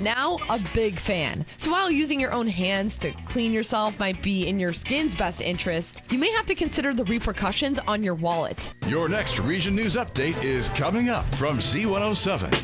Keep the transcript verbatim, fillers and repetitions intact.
now a big fan. So while using your own hands to clean yourself might be in your skin's best interest, you may have to consider the repercussions on your wallet. Your next Region News Update is coming up from Z one oh seven.